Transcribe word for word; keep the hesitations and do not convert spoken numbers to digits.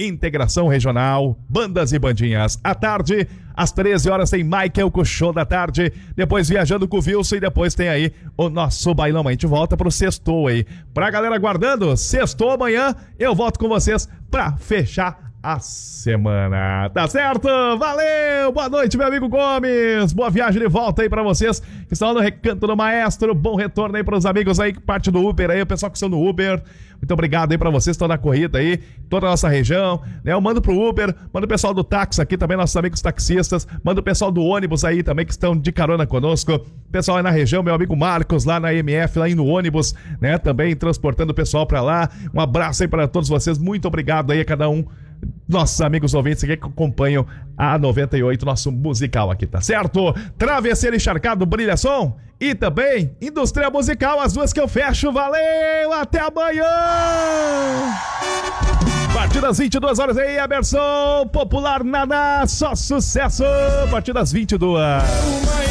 Integração Regional, bandas e bandinhas. À tarde, às treze horas, tem Michael com o show da tarde. Depois Viajando com o Wilson e depois tem aí o nosso bailão. A gente volta pro sextou aí. Pra galera guardando, sextou amanhã, eu volto com vocês pra fechar a semana. Tá certo? Valeu! Boa noite, meu amigo Gomes. Boa viagem de volta aí pra vocês que estão no Recanto do Maestro. Bom retorno aí pros amigos aí que parte do Uber aí, o pessoal que estão no Uber. Muito obrigado aí pra vocês que estão na corrida aí, toda a nossa região, né? Eu mando pro Uber, mando o pessoal do táxi aqui também, nossos amigos taxistas, mando o pessoal do ônibus aí também que estão de carona conosco. Pessoal aí na região, meu amigo Marcos lá na M F, lá aí no ônibus, né? Também transportando o pessoal pra lá. Um abraço aí pra todos vocês. Muito obrigado aí a cada um. Nossos amigos ouvintes aqui que acompanham a noventa e oito, nosso musical aqui, tá certo? Travesseiro Encharcado, Brilha Som e também Indústria Musical, as duas que eu fecho. Valeu, até amanhã! A partir das vinte e duas horas aí, a versão popular nada, só sucesso! A partir das vinte e duas.